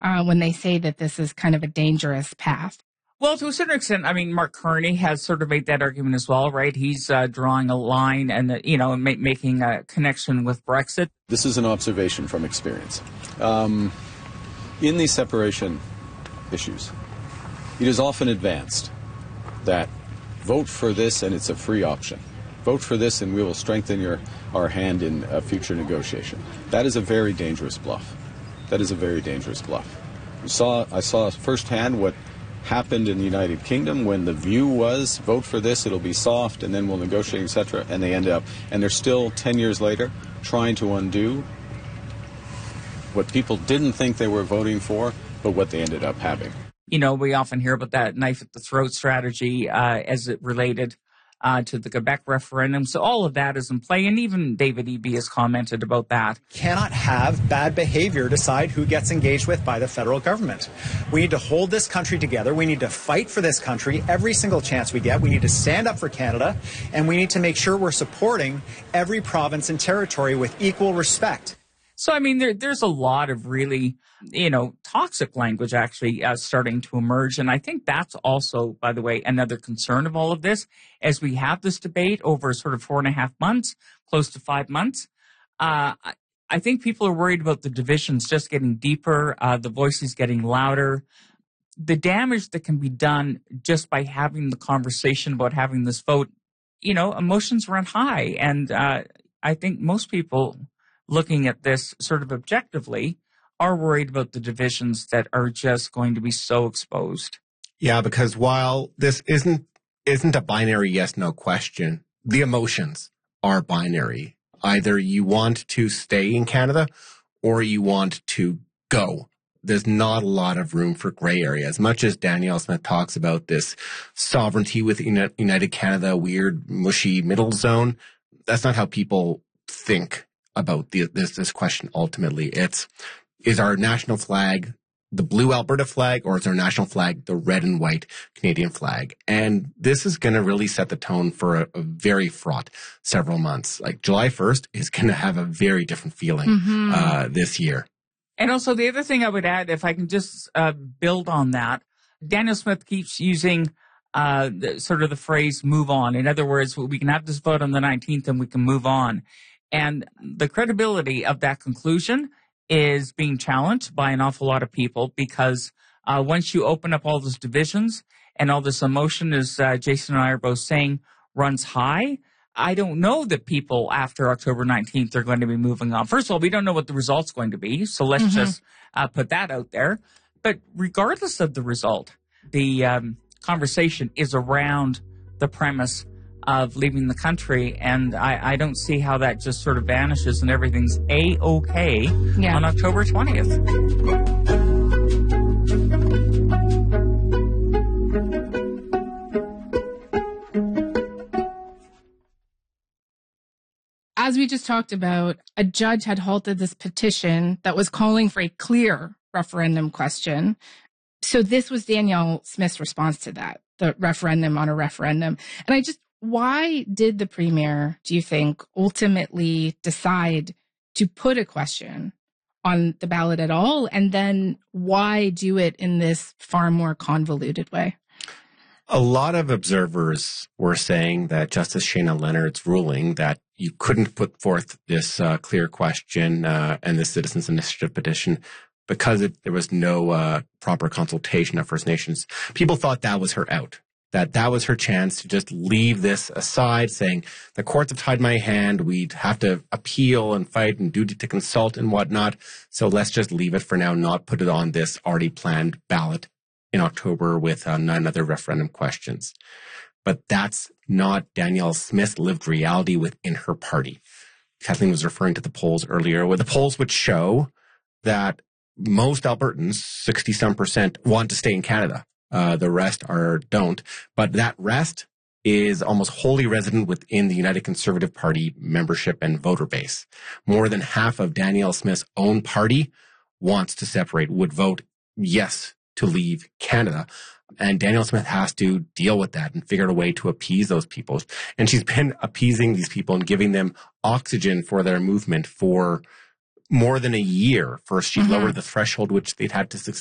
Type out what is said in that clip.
when they say that this is kind of a dangerous path. Well, to a certain extent, I mean, Mark Carney has sort of made that argument as well, right? He's drawing a line and, making a connection with Brexit. This is an observation from experience. In these separation issues, it is often advanced that vote for this and it's a free option. Vote for this and we will strengthen our hand in a future negotiation. That is a very dangerous bluff. That is a very dangerous bluff. I saw firsthand what happened in the United Kingdom when the view was vote for this, it'll be soft, and then we'll negotiate, etc. And they end up, and they're still 10 years later trying to undo what people didn't think they were voting for, but what they ended up having. You know, we often hear about that knife at the throat strategy as it related to the Quebec referendum. So all of that is in play. And even David Eby has commented about that. Cannot have bad behavior decide who gets engaged with by the federal government. We need to hold this country together. We need to fight for this country every single chance we get. We need to stand up for Canada. And we need to make sure we're supporting every province and territory with equal respect. So, I mean, there's a lot of really, toxic language actually starting to emerge. And I think that's also, by the way, another concern of all of this as we have this debate over sort of 4.5 months, close to 5 months. I think people are worried about the divisions just getting deeper, the voices getting louder. The damage that can be done just by having the conversation about having this vote, emotions run high. And I think most people looking at this sort of objectively are worried about the divisions that are just going to be so exposed. Yeah, because while this isn't a binary yes-no question, the emotions are binary. Either you want to stay in Canada or you want to go. There's not a lot of room for gray area. As much as Danielle Smith talks about this sovereignty with United Canada, weird, mushy middle zone, that's not how people think about this question ultimately. Is our national flag the blue Alberta flag, or is our national flag the red and white Canadian flag? And this is going to really set the tone for a very fraught several months. Like July 1st is going to have a very different feeling this year. And also the other thing I would add, if I can just build on that, Danielle Smith keeps using the phrase move on. In other words, we can have this vote on the 19th and we can move on. And the credibility of that conclusion is being challenged by an awful lot of people because once you open up all those divisions and all this emotion, as Jason and I are both saying, runs high, I don't know that people after October 19th are going to be moving on. First of all, we don't know what the result's going to be, so let's just put that out there. But regardless of the result, the conversation is around the premise of leaving the country, and I don't see how that just sort of vanishes and everything's A-okay on October 20th. As we just talked about, a judge had halted this petition that was calling for a clear referendum question. So this was Danielle Smith's response to that, the referendum on a referendum. And why did the premier, do you think, ultimately decide to put a question on the ballot at all? And then why do it in this far more convoluted way? A lot of observers were saying that Justice Shayna Leonard's ruling that you couldn't put forth this clear question and this citizens initiative petition because there was no proper consultation of First Nations. People thought that was her out. That was her chance to just leave this aside, saying the courts have tied my hand. We'd have to appeal and fight and duty to consult and whatnot. So let's just leave it for now, not put it on this already planned ballot in October with 9 other referendum questions. But that's not Danielle Smith's lived reality within her party. Kathleen was referring to the polls earlier, where the polls would show that most Albertans, 60-some%, want to stay in Canada. The rest don't. But that rest is almost wholly resident within the United Conservative Party membership and voter base. More than half of Danielle Smith's own party wants to separate, would vote yes to leave Canada. And Danielle Smith has to deal with that and figure out a way to appease those people. And she's been appeasing these people and giving them oxygen for their movement for more than a year. First, she'd lowered the threshold which they'd had to